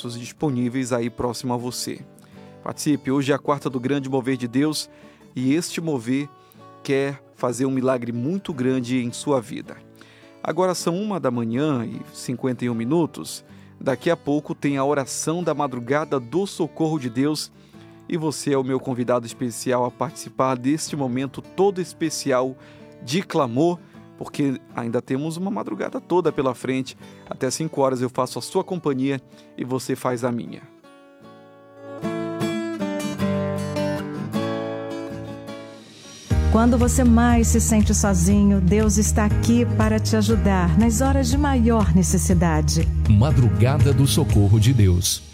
espaços disponíveis aí próximo a você. Participe, hoje é a quarta do grande mover de Deus e este mover quer fazer um milagre muito grande em sua vida. Agora são 1h51. Daqui a pouco tem a oração da madrugada do Socorro de Deus e você é o meu convidado especial a participar deste momento todo especial de clamor, porque ainda temos uma madrugada toda pela frente. Até 5 horas eu faço a sua companhia e você faz a minha. Quando você mais se sente sozinho, Deus está aqui para te ajudar nas horas de maior necessidade. Madrugada do Socorro de Deus.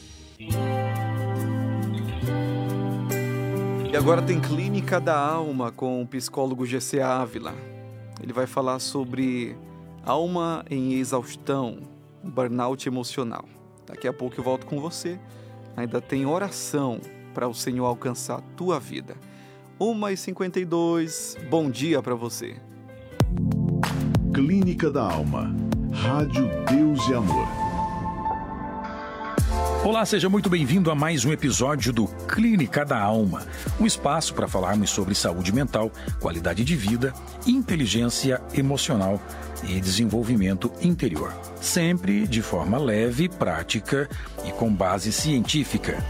E agora tem Clínica da Alma com o psicólogo GC Ávila. Ele vai falar sobre alma em exaustão, burnout emocional. Daqui a pouco eu volto com você. Ainda tem oração para o Senhor alcançar a tua vida. 1h52, bom dia para você. Clínica da Alma, Rádio Deus e Amor. Olá, seja muito bem-vindo a mais um episódio do Clínica da Alma, um espaço para falarmos sobre saúde mental, qualidade de vida, inteligência emocional e desenvolvimento interior. Sempre de forma leve, prática e com base científica.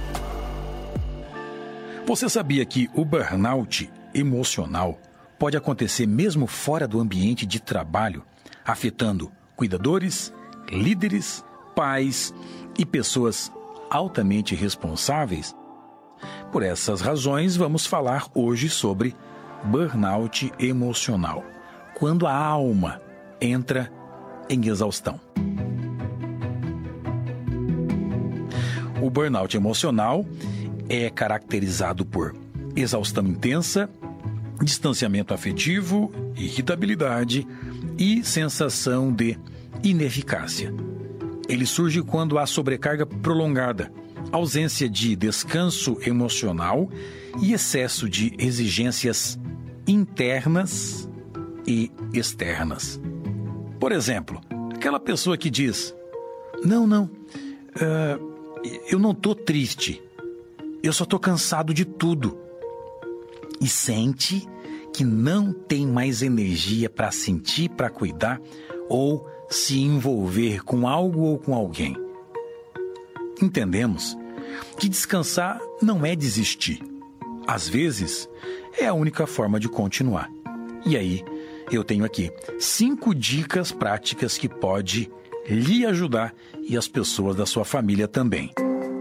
Você sabia que o burnout emocional pode acontecer mesmo fora do ambiente de trabalho, afetando cuidadores, líderes, pais e pessoas altamente responsáveis? Por essas razões, vamos falar hoje sobre burnout emocional, quando a alma entra em exaustão. O burnout emocional é caracterizado por exaustão intensa, distanciamento afetivo, irritabilidade e sensação de ineficácia. Ele surge quando há sobrecarga prolongada, ausência de descanso emocional e excesso de exigências internas e externas. Por exemplo, aquela pessoa que diz: eu não estou triste. Eu só estou cansado de tudo. E sente que não tem mais energia para sentir, para cuidar ou se envolver com algo ou com alguém. Entendemos que descansar não é desistir. Às vezes, é a única forma de continuar. E aí, eu tenho aqui 5 dicas práticas que pode lhe ajudar e as pessoas da sua família também.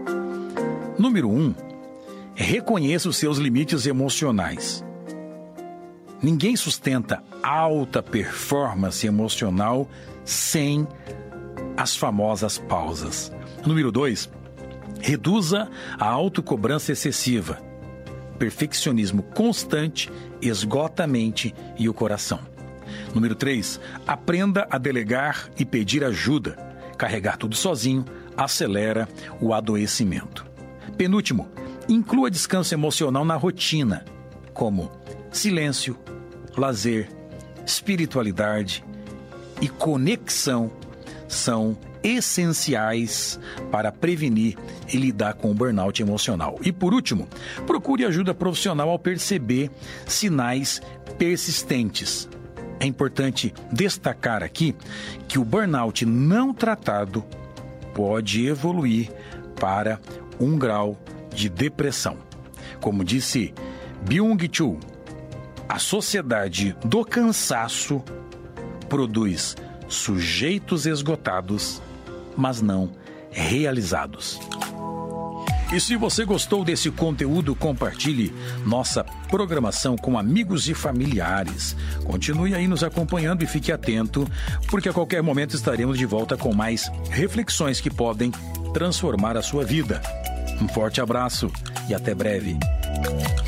Número 1. Reconheça os seus limites emocionais. Ninguém sustenta alta performance emocional sem as famosas pausas. Número 2. Reduza a autocobrança excessiva. Perfeccionismo constante esgota a mente e o coração. Número 3. Aprenda a delegar e pedir ajuda. Carregar tudo sozinho acelera o adoecimento. Penúltimo. Inclua descanso emocional na rotina, como silêncio, lazer, espiritualidade e conexão são essenciais para prevenir e lidar com o burnout emocional. E por último, procure ajuda profissional ao perceber sinais persistentes. É importante destacar aqui que o burnout não tratado pode evoluir para um grau de depressão. Como disse Byung-Chul, a sociedade do cansaço produz sujeitos esgotados, mas não realizados. E se você gostou desse conteúdo, compartilhe nossa programação com amigos e familiares. Continue aí nos acompanhando e fique atento, porque a qualquer momento estaremos de volta com mais reflexões que podem transformar a sua vida. Um forte abraço e até breve.